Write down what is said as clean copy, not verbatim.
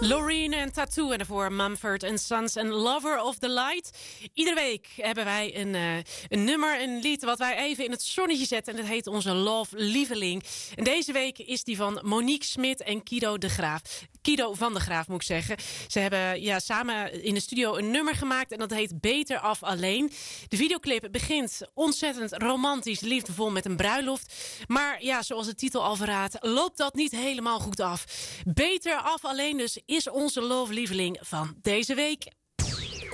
Loreen en Tattoo en daarvoor Mumford & Sons en Lover of the Light. Iedere week hebben wij een nummer, een lied wat wij even in het zonnetje zetten. En dat heet onze Love Lieveling. En deze week is die van Monique Smit en Kido de Graaf. Kido van de Graaf moet ik zeggen. Ze hebben samen in de studio een nummer gemaakt en dat heet Beter af alleen. De videoclip begint ontzettend romantisch, liefdevol met een bruiloft. Maar ja, zoals de titel al verraadt, loopt dat niet helemaal goed af. Beter af alleen dus is onze Love Lieveling van deze week.